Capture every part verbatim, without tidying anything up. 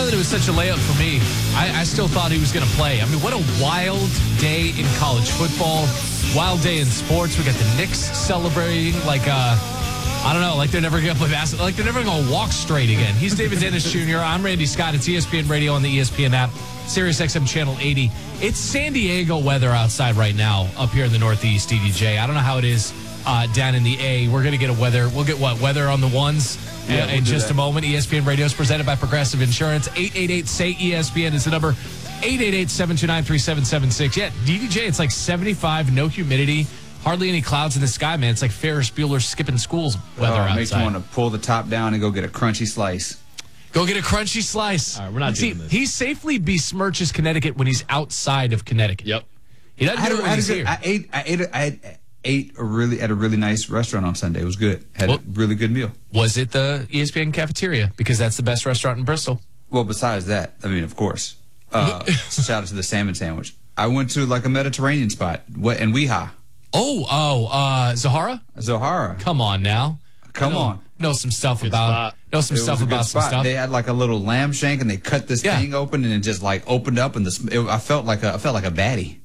know that it was such a layup for me. I, I still thought he was going to play. I mean, what a wild day in college football. Wild day in sports. We got the Knicks celebrating like, uh, I don't know, like they're never going to play basketball. Like they're never going to walk straight again. He's David Dennis Junior I'm Randy Scott. It's E S P N Radio on the E S P N app. Sirius X M Channel eighty. It's San Diego weather outside right now up here in the Northeast, D D J. I don't know how it is uh, down in the A. We're going to get a weather. We'll get what? Weather on the ones yeah, uh, we'll in just that. a moment. E S P N Radio is presented by Progressive Insurance. eight eight eight, S A Y, E S P N is the number. eight eight eight, seven two nine, three seven seven six. Yeah, D D J, it's like seventy-five, no humidity, hardly any clouds in the sky, man. It's like Ferris Bueller skipping school's weather oh, it outside. makes you want to pull the top down and go get a crunchy slice. Go get a crunchy slice. All right, we're not See, doing this. He safely besmirches Connecticut when he's outside of Connecticut. Yep. He doesn't I, do had, it a- when I, had a he's good, here. I ate. I ate. I had, ate a really at a really nice restaurant on Sunday. It was good. Had Well- a really good meal. Was it the E S P N cafeteria? Because that's the best restaurant in Bristol. Well, besides that, I mean, of course. Uh, shout out to the salmon sandwich. I went to like a Mediterranean spot. What in Weha, Oh, oh, uh, Zahara? Zohara. Come on now. Come know, on. Know some stuff Good about spot. know some It stuff was a good about some spot. stuff. They had like a little lamb shank, and they cut this Yeah. thing open, and it just like opened up, and this. It, I felt like a. I felt like a baddie.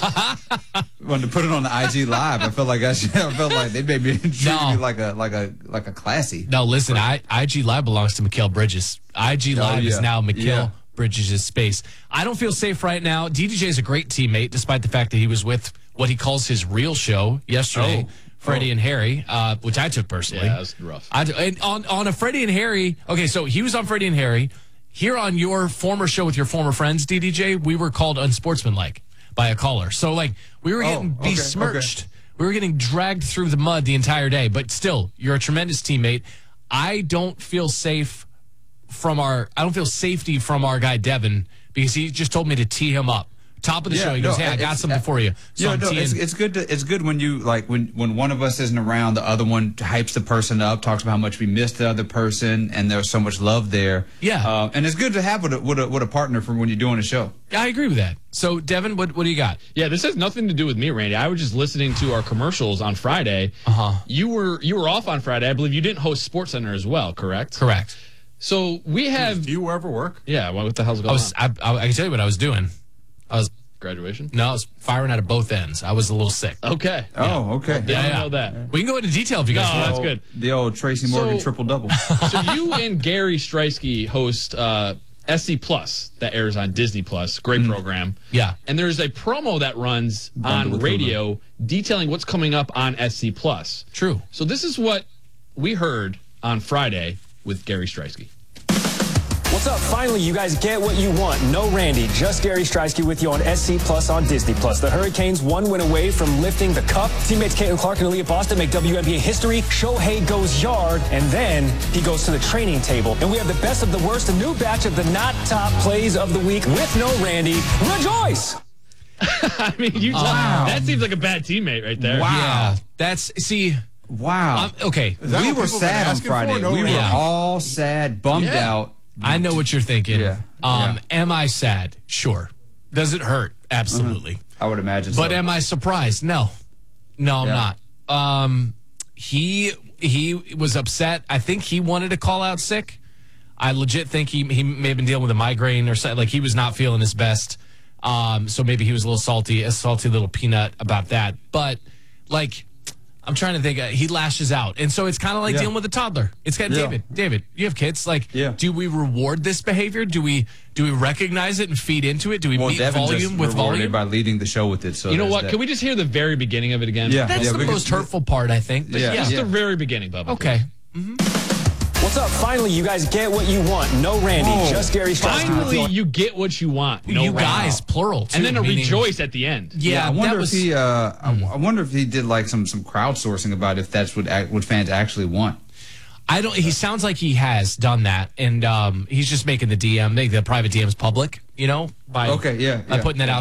Wanted to put it on the I G Live. I felt like I, should, I felt like they made me treat No. me like a like a like a classy. No, listen, I, IG Live belongs to Mikhail Bridges. I G Live is yeah. now Mikhail Yeah. Bridges' space. I don't feel safe right now. D D J is a great teammate, despite the fact that he was with what he calls his real show yesterday, Oh. Freddie Oh. and Harry, uh, which I took personally. Yeah, that's rough. I, and on, on a Freddie and Harry, okay, so he was on Freddie and Harry. Here on your former show with your former friends, D D J, we were called unsportsmanlike by a caller. So, like, we were getting Oh, okay, besmirched. okay. We were getting dragged through the mud the entire day. But still, you're a tremendous teammate. I don't feel safe from our, I don't feel safety from our guy, Devin, because he just told me to tee him up. Top of the Yeah, show, he no, goes, hey, I got it's- something for you. So Yeah, I'm no, teeing. it's, it's good. To, it's good when you like when when one of us isn't around, the other one hypes the person up, talks about how much we missed the other person, and there's so much love there. Yeah. uh, and it's good to have with a, with a with a partner for when you're doing a show. I agree with that. So, Devin, what, what do you got? Yeah, this has nothing to do with me, Randy. I was just listening to our commercials on Friday. Uh-huh. You were you were off on Friday. I believe you didn't host SportsCenter as well, correct? Correct. So we have. Do you ever work? Yeah. What the hell's I going was, on? I, I, I can tell you what I was doing. I was, Graduation. no, I was firing out of both ends. I was a little sick. Okay. Oh, okay. Didn't Yeah, yeah. know that. We can go into detail if you guys No, want. that's good. The old Tracy Morgan So- triple double. So you and Gary Streisky host uh, S C Plus that airs on Disney Plus. Great program. Yeah. And there's a promo that runs Bundle on with radio detailing what's coming up on S C Plus. True. So this is what we heard on Friday with Gary Streisky. What's up? Finally, you guys get what you want. No Randy, just Gary Streisky with you on S C Plus on Disney Plus. The Hurricanes one win away from lifting the cup. Teammates Caitlin Clark and Aaliyah Boston make W N B A history. Shohei goes yard, and then he goes to the training table. And we have the best of the worst, a new batch of the not top plays of the week with no Randy. Rejoice! I mean, you Wow. that seems like a bad teammate right there. Wow. Yeah. That's, see, Wow. um, okay. that we what were people been sad on asking for? Friday. No we were reason. Yeah. all sad, bummed Yeah. out. I know what you're thinking. Yeah. Um, Yeah. Am I sad? Sure. Does it hurt? Absolutely. I would imagine. But so. am I surprised? No. No, I'm Yeah. not. Um, he he was upset. I think he wanted to call out sick. I legit think he he may have been dealing with a migraine or something. Like he was not feeling his best. Um, so maybe he was a little salty, a salty little peanut about that. But like, I'm trying to think. Uh, he lashes out, and so it's kind of like Yeah. dealing with a toddler. It's kind of Yeah. David. David, you have kids. Like, Yeah. do we reward this behavior? Do we do we recognize it and feed into it? Do we well, meet Devin volume just with rewarded volume? by leading the show with it. So You know there's what? that. Can we just hear the very beginning of it again? Yeah. That's the we most could- hurtful part, I think. But Yeah. yeah. Just Yeah. the very beginning, Bubba. Okay. What's up? Finally, you guys get what you want. No Randy, Whoa. just Gary Streisky with you Finally, on you get what you want. No you Randy. guys, plural, too. And then a meaning- rejoice at the end. Yeah, Yeah, I that wonder was, if he. Uh, I, I wonder if he did like some some crowdsourcing about if that's what ac- what fans actually want. I don't. He sounds like he has done that, and um, he's just making the D M, make the private D Ms public. You know, by Okay, yeah, by yeah. putting that out.